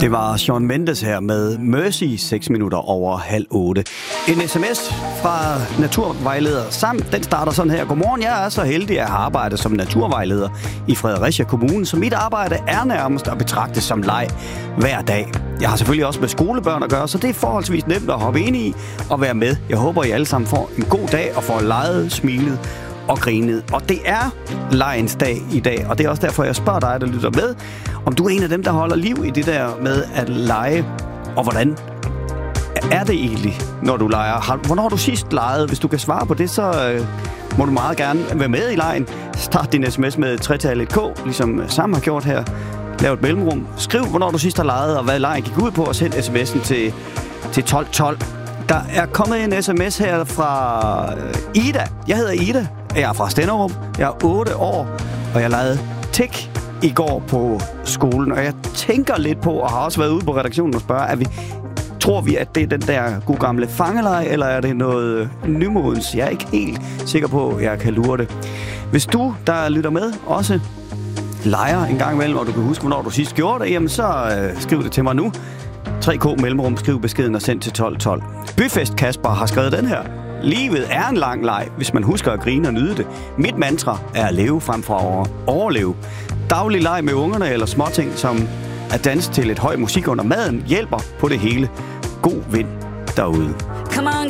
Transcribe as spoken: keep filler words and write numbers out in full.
Det var Shawn Mendes her med Mercy, seks minutter over halv otte. En sms fra naturvejleder Sam, den starter sådan her. Godmorgen, jeg er så heldig at have arbejdet som naturvejleder i Fredericia Kommune, så mit arbejde er nærmest at betragte som leg hver dag. Jeg har selvfølgelig også med skolebørn at gøre, så det er forholdsvis nemt at hoppe ind i og være med. Jeg håber, I alle sammen får en god dag og får leget, smilet og grinet. Og det er legens dag i dag, og det er også derfor, jeg spørger dig, der lytter med, om du er en af dem, der holder liv i det der med at lege, og hvordan er det egentlig, når du leger? Hvornår har du sidst leget? Hvis du kan svare på det, så øh, må du meget gerne være med i legen. Start din sms med tretallet K, ligesom Sam har gjort her. Lav et mellemrum. Skriv, hvornår du sidst har leget, og hvad legen gik ud på, og send sms'en til, til tolv tolv. Der er kommet en sms her fra Ida. Jeg hedder Ida. Jeg er fra Stenderup. Jeg er otte år, og jeg legede tæk i går på skolen. Og jeg tænker lidt på, og har også været ude på redaktionen og spørge, at vi, tror vi, at det er den der gode gamle fangeleg, eller er det noget nymodens? Jeg er ikke helt sikker på, at jeg kan lure det. Hvis du, der lytter med, også leger en gang imellem, og du kan huske, hvornår du sidst gjorde det, jamen så øh, skriv det til mig nu. tre K mellemrum, skriv beskeden og send til tolv tolv. Byfest Kasper har skrevet den her. Livet er en lang leg, hvis man husker at grine og nyde det. Mit mantra er at leve frem for at overleve. Daglig leg med ungerne eller småting, som at danse til et høj musik under maden, hjælper på det hele. God vind derude. Come on,